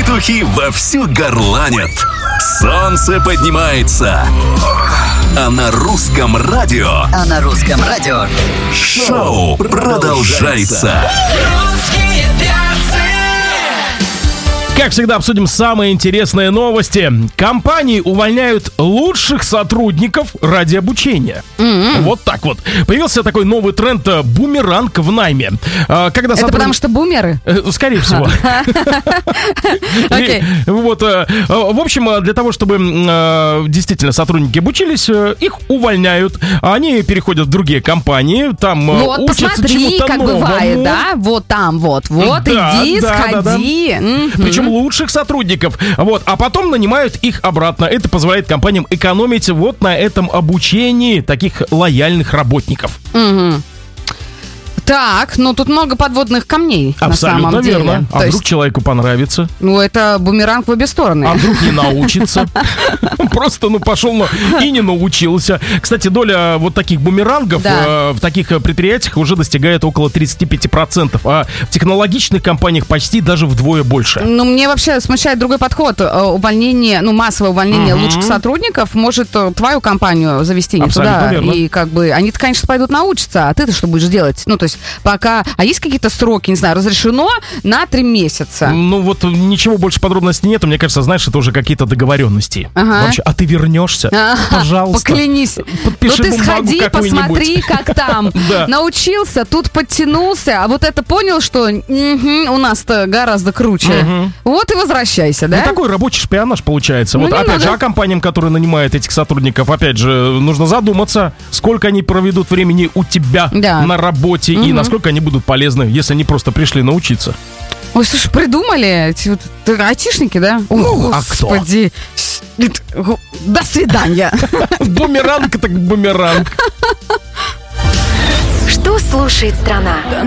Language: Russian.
Петухи вовсю горланят. Солнце поднимается. А на русском радио шоу продолжается. Как всегда, обсудим самые интересные новости. Компании увольняют лучших сотрудников ради обучения. Вот так вот. Появился такой новый тренд — бумеранг в найме. Когда Это потому что бумеры? Скорее всего. Вот. В общем, для того, чтобы действительно сотрудники обучились, их увольняют. Они переходят в другие компании. Там учатся чему-то новому. Как бывает, да? Вот там, вот. Иди, сходи. Причем лучших сотрудников. Вот. А потом нанимают их обратно. Это позволяет компаниям экономить вот на этом обучении таких лояльных работников. Так, ну тут много подводных камней. Абсолютно на самом верно. деле. А вдруг человеку понравится? Ну, это бумеранг в обе стороны. А вдруг не научится? Просто, пошел и не научился. Кстати, доля вот таких бумерангов в таких предприятиях уже достигает около 35%, а в технологичных компаниях почти даже вдвое больше. Ну, мне вообще смущает другой подход. Увольнение, массовое увольнение лучших сотрудников может твою компанию завести не туда. Верно. И они-то, конечно, пойдут научиться, а ты-то что будешь делать? Ну, то есть пока... А есть какие-то сроки, не знаю, разрешено на 3 месяца? Ну, вот ничего больше подробностей нету. Мне кажется, знаешь, это уже какие-то договоренности. Вообще, а ты вернешься? Пожалуйста. Поклянись. Подпиши ты сходи, посмотри, как там. Научился, тут подтянулся, а вот это понял, что у нас-то гораздо круче. Вот и возвращайся, да? Такой рабочий шпионаж получается. Вот опять же, а компаниям, которые нанимают этих сотрудников, опять же, нужно задуматься, сколько они проведут времени у тебя на работе и насколько они будут полезны, если они просто пришли научиться. Ой, слушай, придумали айтишники, да? А кто? Господи. До свидания. Бумеранг так бумеранг. Что слушает страна?